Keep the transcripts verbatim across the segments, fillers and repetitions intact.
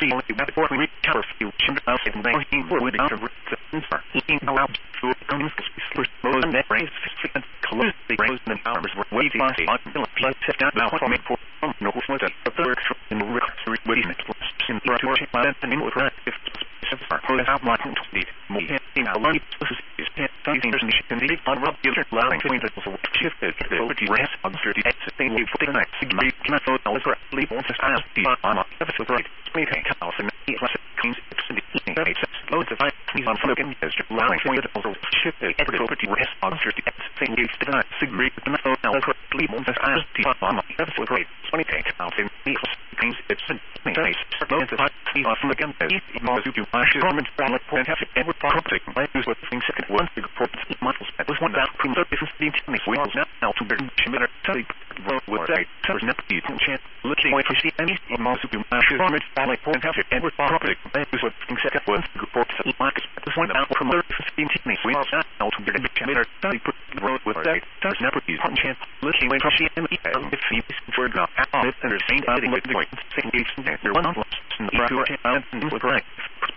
the only before we recover few children of the nineteen forty after resistance are eating allowed to come in for slow and that raise and close the rose and powers were waiting on the blood set down now for me for no was a third in the recovery waiting it was in the to and in the if are put out like to the more in our life is something there's an issue on rub the other allowing to the shifted the ability rest on the thing we for the next degree cannot go all over leave on the style on a episode right we take house and it was cleans it's loads of things on looking as allowing to the also shifted the ability rest on the thing we still not degree with the phone over leave on the style on a episode right we take house and it cleans it's nice loads of things on looking as more to Government family point have ever project by use what things second one big report models that was one that from the fifteen twenty we are now to be similar to road with that there's not be chance looking away for see any most of government family point have ever project by use what things second one big report market was one that from the fifteen twenty we are now to be similar to road with that there's never be chance looking away for see any if you for now and understand adding with the point second there one on the and with right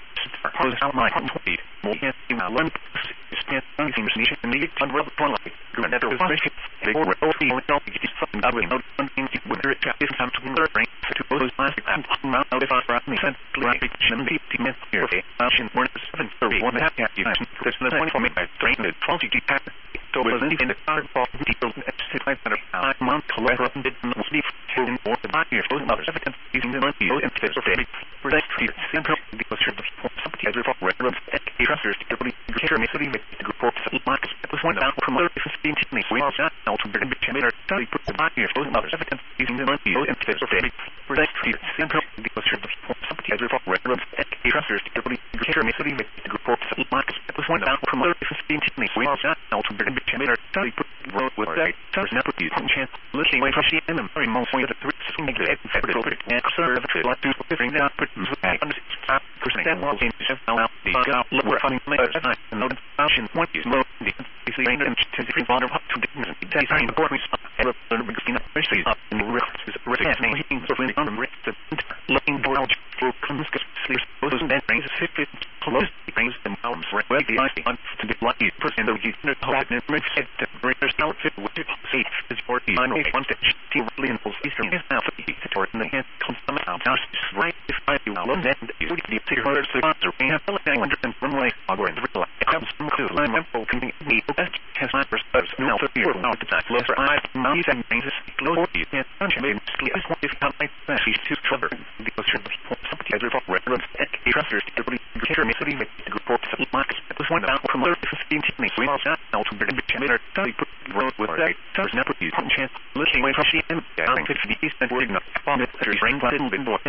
Pose out my feet. More than a lump spent anything nation and the unreal twilight. Another was they were all the only help is something I would know one thing to whether it is time to learn to those plastic and now if I brought me sent like and fifty minutes here. Action one seven thirty one half you this is the point for me I trained it twenty to pack. So it was in the car for people at six hundred a month collector did not sleep in more than five years old evidence using the money and for that simple because the every for reference at trusters to be care me city with the report of markets that was one down from other fifteen techniques we are now to be better study put the five years old evidence using the money and for that simple because the every for reference at trusters to be care me city with the report of markets that was one down from other fifteen techniques we are now to be better study put the road with that there's never be chance looking away from she and very most way the three things that federal and conservative like to figuring out put percent was in now the uh we're funding and no option one is low the is the range to the water up to the design the board ever begin up in the risk is making so when on the risk looking for for comes sleeps those and brings fifty close brings them arms where the ice on to the lucky person of you know how it makes it breakers outfit with safe is for the final one that she really in eastern is now for the toward in the hand comes some out right if I do alone that you would be to her sponsor we have one hundred and one way or in the real comes from cool I'm full can be best has my first now for you now to that lesser I now you can bring this close you can't maybe is what if how like that she's too clever because you're somebody every for reference at trusters to be care me city with the report of markets that was one down from other fifteen techniques we are now to be better study put road with that there's never be chance looking away from she and fifty and we're not on it there's rain didn't been